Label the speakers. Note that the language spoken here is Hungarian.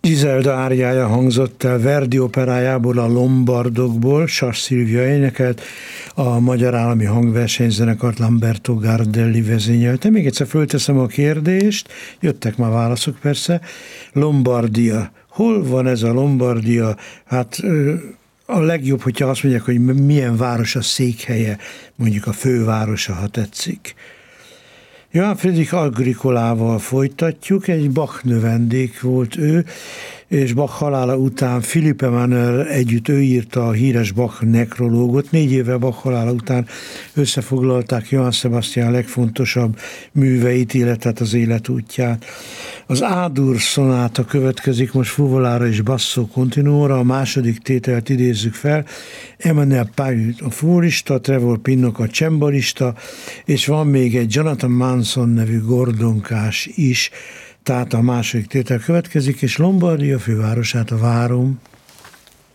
Speaker 1: Giselda áriája hangzott el Verdi operájából, a Lombardokból, Sas Szilvia énekelt, a Magyar Állami Hangversenyzenekart Lamberto Gardelli vezényelte. Még egyszer fölteszem a kérdést, jöttek már válaszok persze. Lombardia. Hol van ez a Lombardia? Hát a legjobb, hogyha azt mondják, hogy milyen város a székhelye, mondjuk a fővárosa, ha tetszik. Johann Friedrich Agricolával folytatjuk, egy Bach növendék volt ő, és Bach halála után Philipp Emanuel együtt ő írta a híres Bach nekrológot. 4 évvel Bach halála után összefoglalták Johann Sebastian legfontosabb műveit, illetve az életútját. Az A-dur szonáta következik most fuvolára és basso continuóra, a második tételt idézzük fel. Emmanuel Pahud a fúrista, Trevor Pinnock a csembalista, és van még egy Jonathan Manson nevű gordonkás is, tehát a második tétel következik, és Lombardia fővárosát várom.